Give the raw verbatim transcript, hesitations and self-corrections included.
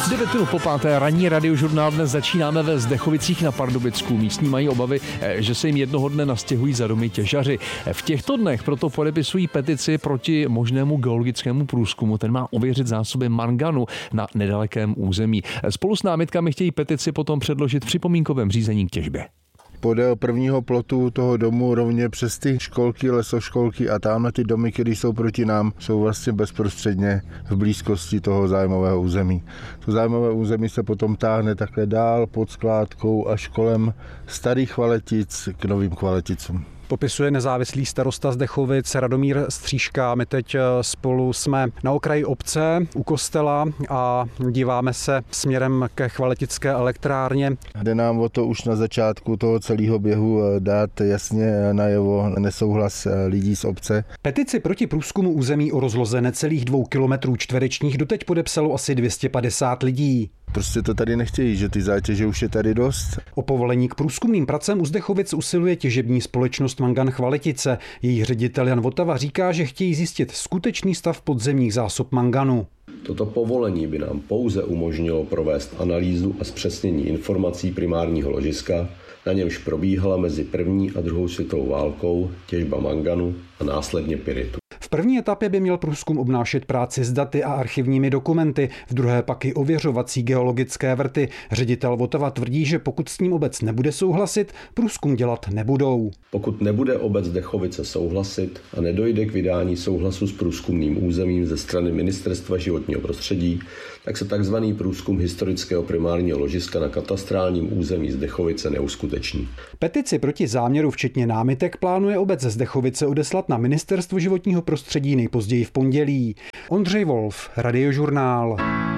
devět minut po páté, ranní radiožurnál dnes začínáme ve Zdechovicích na Pardubicku. Místní mají obavy, že se jim jednoho dne nastěhují za domy těžaři. V těchto dnech proto podepisují petici proti možnému geologickému průzkumu. Ten má ověřit zásoby manganu na nedalekém území. Spolu s námitkami chtějí petici potom předložit v připomínkovém řízení k těžbě. Podél prvního plotu toho domu rovně přes ty školky, lesoškolky a tamhle ty domy, které jsou proti nám, jsou vlastně bezprostředně v blízkosti toho zájmového území. To zájmové území se potom táhne takhle dál pod skládkou až kolem starých Chvaletic k novým Chvaleticům. Popisuje nezávislý starosta Zdechovic Radomír Stříška. My teď spolu jsme na okraji obce u kostela a díváme se směrem ke Chvaletické elektrárně. Jde nám o to už na začátku toho celého běhu dát jasně najevo nesouhlas lidí z obce. Petici proti průzkumu území o rozloze necelých dvou kilometrů čtverečních doteď podepsalo asi dvě stě padesát lidí. Prostě to tady nechtějí, že ty zátěže už je tady dost. O povolení k průzkumným pracem u Zdechovic usiluje těžební společnost Mangan Chvaletice. Její ředitel Jan Votava říká, že chtějí zjistit skutečný stav podzemních zásob manganu. Toto povolení by nám pouze umožnilo provést analýzu a zpřesnění informací primárního ložiska, na němž probíhala mezi první a druhou světovou válkou těžba manganu a následně pyritu. V první etapě by měl průzkum obnášet práci s daty a archivními dokumenty, v druhé pak i ověřovací geologické vrty. Ředitel Votava tvrdí, že pokud s ním obec nebude souhlasit, průzkum dělat nebudou. Pokud nebude obec Zdechovice souhlasit a nedojde k vydání souhlasu s průzkumným územím ze strany Ministerstva životního prostředí, tak se tzv. Průzkum historického primárního ložiska na katastrálním území Zdechovice neuskuteční. Petici proti záměru včetně námitek plánuje obec Zdechovice odeslat na Ministerstvo životního prostředí nejpozději v pondělí. Ondřej Wolf, Radiožurnál.